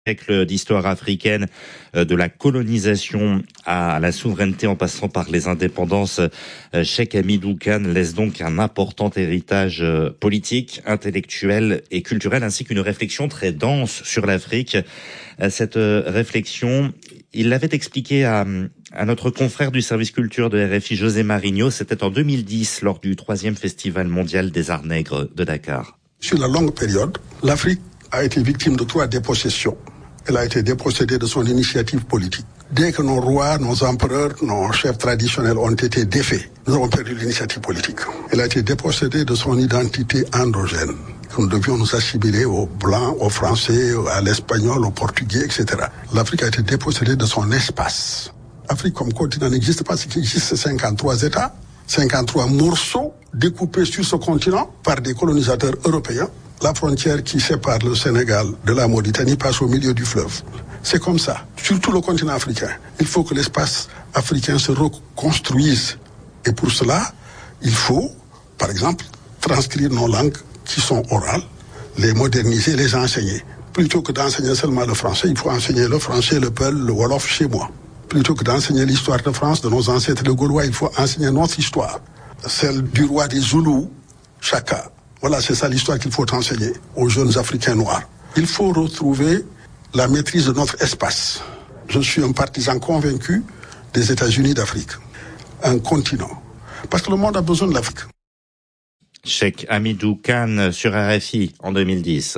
Siècle d'histoire africaine, de la colonisation à la souveraineté en passant par les indépendances, Cheikh Hamidou Kane laisse donc un important héritage politique, intellectuel et culturel, ainsi qu'une réflexion très dense sur l'Afrique. Cette réflexion, il l'avait expliqué à notre confrère du service culture de RFI, José Marigno, c'était en 2010 lors du 3e Festival mondial des arts nègres de Dakar. Sur la longue période, l'Afrique a été victime de 3 dépossessions. Elle a été dépossédée de son initiative politique. Dès que nos rois, nos empereurs, nos chefs traditionnels ont été défaits, nous avons perdu l'initiative politique. Elle a été dépossédée de son identité endogène. Nous devions nous assimiler aux Blancs, aux Français, à l'Espagnol, aux Portugais, etc. L'Afrique a été dépossédée de son espace. L'Afrique comme continent n'existe pas, ce qui existe, c'est 53 États, 53 morceaux découpés sur ce continent par des colonisateurs européens. La frontière qui sépare le Sénégal de la Mauritanie passe au milieu du fleuve. C'est comme ça. Sur tout le continent africain, il faut que l'espace africain se reconstruise. Et pour cela, il faut, par exemple, transcrire nos langues qui sont orales, les moderniser, les enseigner. Plutôt que d'enseigner seulement le français, il faut enseigner le français, le peul, le wolof chez moi. Plutôt que d'enseigner l'histoire de France, de nos ancêtres de Gaulois, il faut enseigner notre histoire. Celle du roi des Zoulous, Chaka. Voilà, c'est ça l'histoire qu'il faut enseigner aux jeunes Africains noirs. Il faut retrouver la maîtrise de notre espace. Je suis un partisan convaincu des États-Unis d'Afrique, un continent. Parce que le monde a besoin de l'Afrique. Cheikh Hamidou Kane sur RFI en 2010.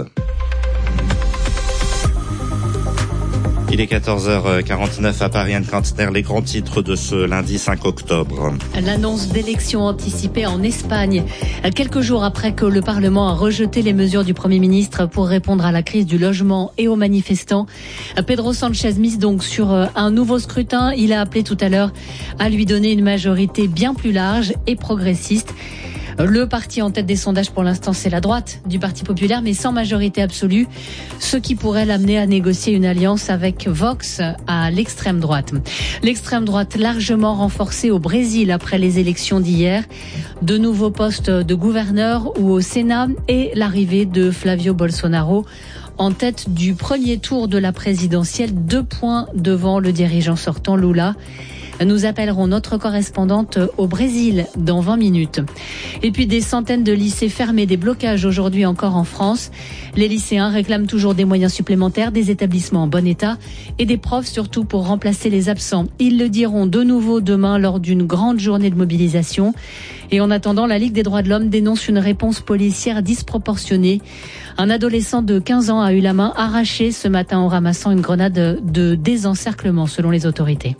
Il est 14h49 à Paris, Anne Kantner, les grands titres de ce lundi 5 octobre. L'annonce d'élections anticipées en Espagne, quelques jours après que le Parlement a rejeté les mesures du Premier ministre pour répondre à la crise du logement et aux manifestants. Pedro Sánchez mise donc sur un nouveau scrutin. Il a appelé tout à l'heure à lui donner une majorité bien plus large et progressiste. Le parti en tête des sondages pour l'instant, c'est la droite du Parti populaire, mais sans majorité absolue, ce qui pourrait l'amener à négocier une alliance avec Vox à l'extrême droite. L'extrême droite largement renforcée au Brésil après les élections d'hier, de nouveaux postes de gouverneur ou au Sénat et l'arrivée de Flavio Bolsonaro en tête du premier tour de la présidentielle, 2 points devant le dirigeant sortant Lula. Nous appellerons notre correspondante au Brésil dans 20 minutes. Et puis des centaines de lycées fermés, des blocages aujourd'hui encore en France. Les lycéens réclament toujours des moyens supplémentaires, des établissements en bon état et des profs surtout pour remplacer les absents. Ils le diront de nouveau demain lors d'une grande journée de mobilisation. Et en attendant, la Ligue des droits de l'homme dénonce une réponse policière disproportionnée. Un adolescent de 15 ans a eu la main arrachée ce matin en ramassant une grenade de désencerclement selon les autorités.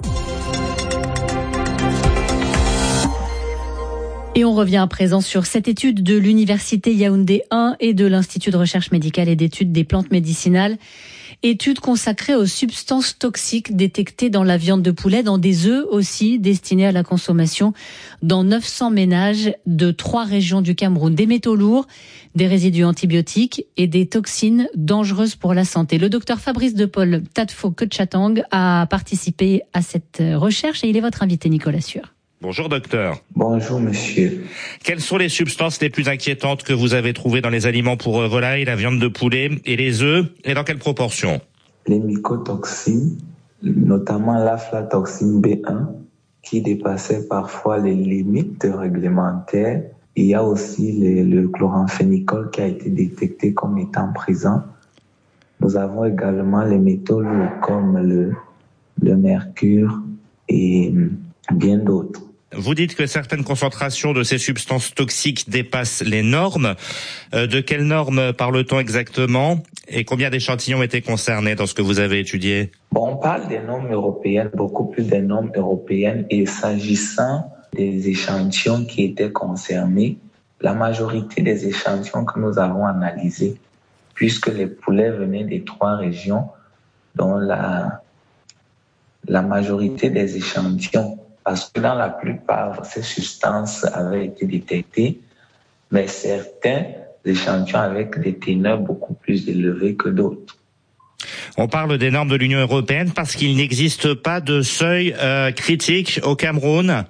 Et on revient à présent sur cette étude de l'Université Yaoundé 1 et de l'Institut de recherche médicale et d'études des plantes médicinales. Étude consacrée aux substances toxiques détectées dans la viande de poulet, dans des œufs aussi destinés à la consommation dans 900 ménages de 3 régions du Cameroun. Des métaux lourds, des résidus antibiotiques et des toxines dangereuses pour la santé. Le docteur Fabrice de Paul Tadfo Kechatang a participé à cette recherche et il est votre invité, Nicolas Sueur. Bonjour docteur. Bonjour monsieur. Quelles sont les substances les plus inquiétantes que vous avez trouvées dans les aliments pour volailles, la viande de poulet et les œufs, et dans quelle proportion? Les mycotoxines, notamment l'aflatoxine B1, qui dépassait parfois les limites réglementaires. Il y a aussi le chloramphénicol qui a été détecté comme étant présent. Nous avons également les métaux lourds comme le mercure et bien d'autres. Vous dites que certaines concentrations de ces substances toxiques dépassent les normes. De quelles normes parle-t-on exactement et combien d'échantillons étaient concernés dans ce que vous avez étudié? On parle des normes européennes, beaucoup plus des normes européennes, et s'agissant des échantillons qui étaient concernés, la majorité des échantillons que nous avons analysés, puisque les poulets venaient des 3 régions, dont la majorité des échantillons, parce que dans la plupart, ces substances avaient été détectées, mais certains échantillons avec des teneurs beaucoup plus élevées que d'autres. On parle des normes de l'Union européenne parce qu'il n'existe pas de seuil critique au Cameroun.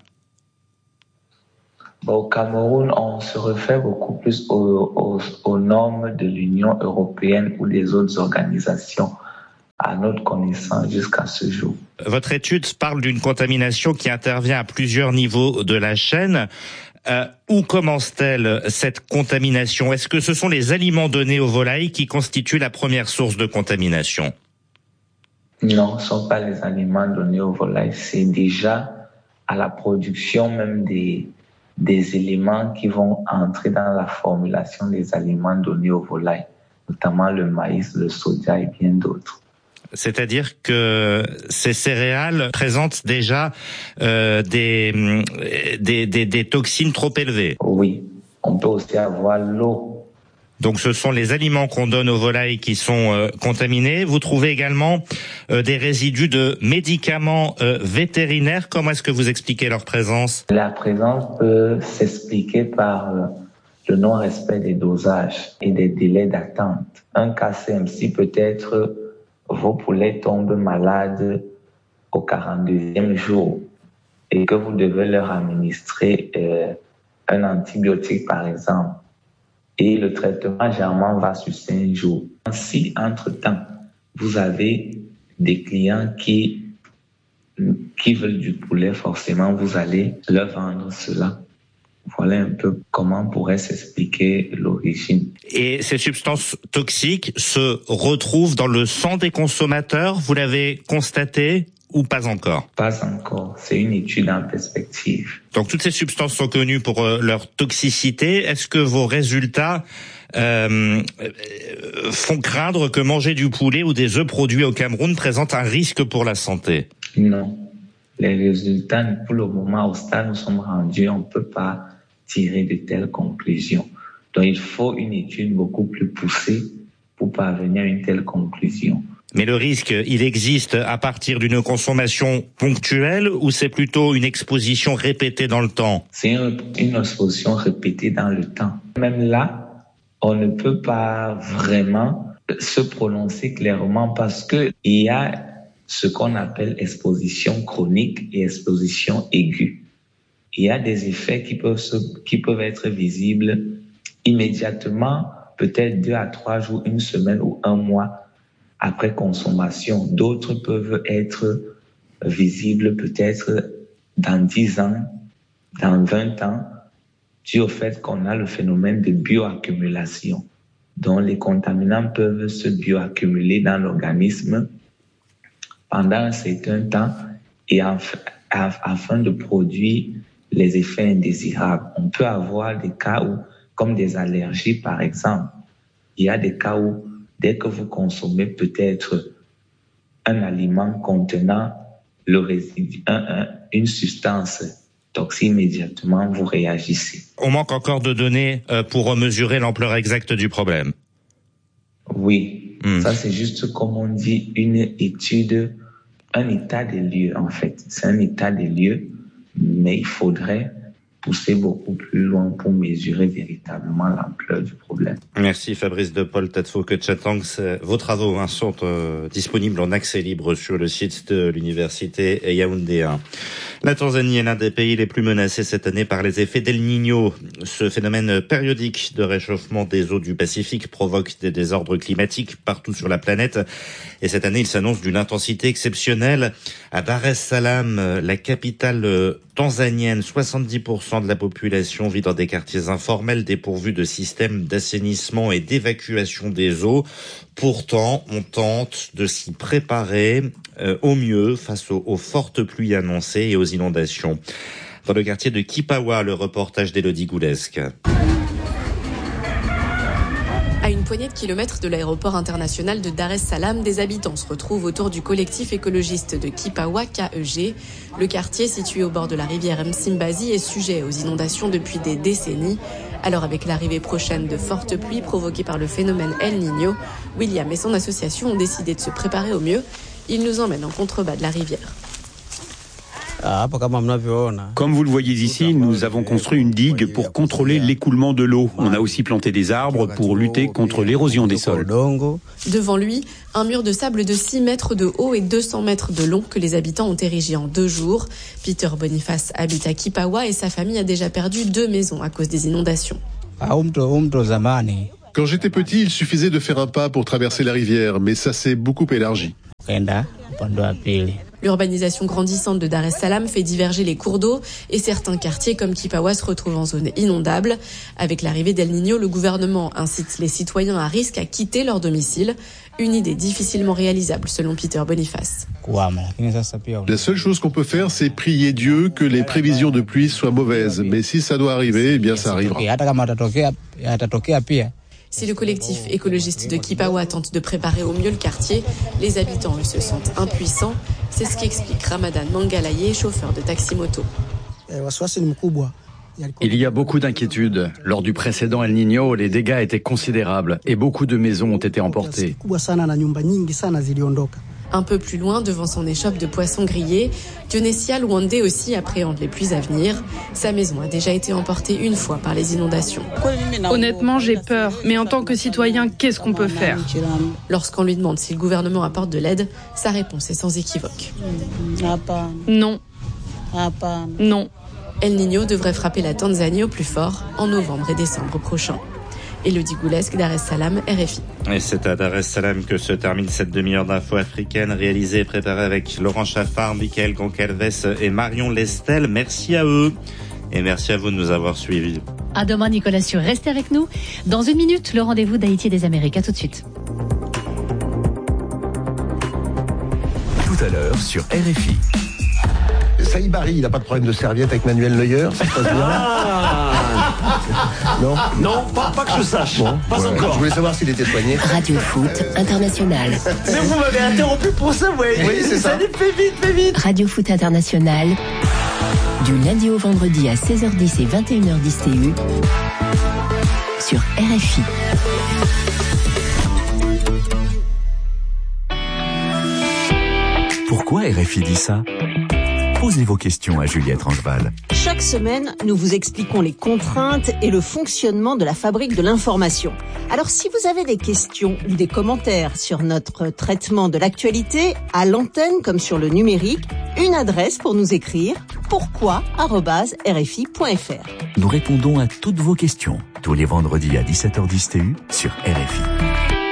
Au Cameroun, on se réfère beaucoup plus aux normes de l'Union européenne ou des autres organisations. à notre connaissance jusqu'à ce jour. Votre étude parle d'une contamination qui intervient à plusieurs niveaux de la chaîne. Où commence-t-elle cette contamination? Est-ce que ce sont les aliments donnés aux volailles qui constituent la première source de contamination? Non, ce ne sont pas les aliments donnés aux volailles. C'est déjà à la production même des éléments qui vont entrer dans la formulation des aliments donnés aux volailles, notamment le maïs, le soja et bien d'autres. C'est-à-dire que ces céréales présentent déjà des toxines trop élevées. Oui, on peut aussi avoir l'eau. Donc ce sont les aliments qu'on donne aux volailles qui sont contaminés. Vous trouvez également des résidus de médicaments vétérinaires. Comment est-ce que vous expliquez leur présence? La présence peut s'expliquer par le non-respect des dosages et des délais d'attente. Un cas simple, si peut-être vos poulets tombent malades au 42e jour et que vous devez leur administrer un antibiotique, par exemple, et le traitement généralement va sur 5 jours. Si, entre-temps, vous avez des clients qui veulent du poulet, forcément, vous allez leur vendre cela. Voilà un peu comment pourrait s'expliquer l'origine. Et ces substances toxiques se retrouvent dans le sang des consommateurs, vous l'avez constaté ou pas encore? Pas encore, c'est une étude en perspective. Donc toutes ces substances sont connues pour leur toxicité. Est-ce que vos résultats font craindre que manger du poulet ou des œufs produits au Cameroun présente un risque pour la santé? Non. Les résultats, pour le moment, au stade où nous sommes rendus, on ne peut pas tirer de telles conclusions. Donc, il faut une étude beaucoup plus poussée pour parvenir à une telle conclusion. Mais le risque, il existe à partir d'une consommation ponctuelle ou c'est plutôt une exposition répétée dans le temps? C'est une exposition répétée dans le temps. Même là, on ne peut pas vraiment se prononcer clairement parce que il y a ce qu'on appelle exposition chronique et exposition aiguë. Il y a des effets qui peuvent être visibles immédiatement, peut-être 2 à 3 jours, 1 semaine ou 1 mois après consommation. D'autres peuvent être visibles peut-être dans 10 ans, dans 20 ans, dû au fait qu'on a le phénomène de bioaccumulation, dont les contaminants peuvent se bioaccumuler dans l'organisme pendant un certain temps et afin de produire les effets indésirables. On peut avoir des cas où, comme des allergies par exemple, il y a des cas où dès que vous consommez peut-être un aliment contenant le résidu, une substance toxique, immédiatement vous réagissez. On manque encore de données pour mesurer l'ampleur exacte du problème. Oui, ça c'est juste comme on dit une étude, un état des lieux en fait. C'est un état des lieux, mais il faudrait pousser beaucoup plus loin pour mesurer véritablement l'ampleur du problème. Merci Fabrice de Paul Tadfo-Ketchatangs. Vos travaux sont disponibles en accès libre sur le site de l'université Yaoundé 1. La Tanzanie est l'un des pays les plus menacés cette année par les effets d'El Niño. Ce phénomène périodique de réchauffement des eaux du Pacifique provoque des désordres climatiques partout sur la planète. Et cette année, il s'annonce d'une intensité exceptionnelle. À Dar es Salaam, la capitale tanzanienne, 70% de la population vit dans des quartiers informels dépourvus de systèmes d'assainissement et d'évacuation des eaux. Pourtant, on tente de s'y préparer au mieux face aux fortes pluies annoncées et aux inondations. Dans le quartier de Kipawa, le reportage d'Élodie Goulesque. À une poignée de kilomètres de l'aéroport international de Dar es Salaam, des habitants se retrouvent autour du collectif écologiste de Kipawa, KEG. Le quartier, situé au bord de la rivière Msimbazi, est sujet aux inondations depuis des décennies. Alors avec l'arrivée prochaine de fortes pluies provoquées par le phénomène El Niño, William et son association ont décidé de se préparer au mieux. Ils nous emmènent en contrebas de la rivière. Comme vous le voyez ici, nous avons construit une digue pour contrôler l'écoulement de l'eau. On a aussi planté des arbres pour lutter contre l'érosion des sols. Devant lui, un mur de sable de 6 mètres de haut et 200 mètres de long que les habitants ont érigé en 2 jours. Peter Boniface habite à Kipawa et sa famille a déjà perdu 2 maisons à cause des inondations. Quand j'étais petit, il suffisait de faire un pas pour traverser la rivière, mais ça s'est beaucoup élargi. L'urbanisation grandissante de Dar es Salaam fait diverger les cours d'eau et certains quartiers comme Kipawa se retrouvent en zone inondable. Avec l'arrivée d'El Niño, le gouvernement incite les citoyens à risque à quitter leur domicile. Une idée difficilement réalisable selon Peter Boniface. La seule chose qu'on peut faire, c'est prier Dieu que les prévisions de pluie soient mauvaises. Mais si ça doit arriver, eh bien ça arrivera. Si le collectif écologiste de Kipawa tente de préparer au mieux le quartier, les habitants, eux, se sentent impuissants. C'est ce qu'explique Ramadan Mangalaye, chauffeur de taxi-moto. Il y a beaucoup d'inquiétudes. Lors du précédent El Niño, les dégâts étaient considérables et beaucoup de maisons ont été emportées. Un peu plus loin, devant son échoppe de poissons grillés, Dionesia Luande aussi appréhende les pluies à venir. Sa maison a déjà été emportée une fois par les inondations. Honnêtement, j'ai peur. Mais en tant que citoyen, qu'est-ce qu'on peut faire ? Lorsqu'on lui demande si le gouvernement apporte de l'aide, sa réponse est sans équivoque. Non. Non. El Niño devrait frapper la Tanzanie au plus fort en novembre et décembre prochain. Élodie Goulesque, Dar es Salaam, RFI. Et c'est à Dar es Salaam que se termine cette demi-heure d'infos africaines réalisée et préparée avec Laurent Chaffard, Michael Goncalves et Marion Lestel. Merci à eux et merci à vous de nous avoir suivis. À demain, Nicolas Sûr. Restez avec nous. Dans une minute, le rendez-vous d'Haïti et des Amériques. À tout de suite. Tout à l'heure sur RFI. Saïd Barry, il n'a pas de problème de serviette avec Manuel Neuer, ça se passe bien. Non, pas que je sache. Bon, pas encore. Je voulais savoir s'il était soigné. Radio Foot International. Mais vous m'avez interrompu pour ça, ouais. Oui, c'est ça. Allez, fais vite. Radio Foot International. Du lundi au vendredi à 16h10 et 21h10 TU. Sur RFI. Pourquoi RFI dit ça ? Posez vos questions à Juliette Rangeval. Chaque semaine, nous vous expliquons les contraintes et le fonctionnement de la fabrique de l'information. Alors si vous avez des questions ou des commentaires sur notre traitement de l'actualité, à l'antenne comme sur le numérique, une adresse pour nous écrire, pourquoi@rfi.fr. Nous répondons à toutes vos questions tous les vendredis à 17h10 TU sur RFI.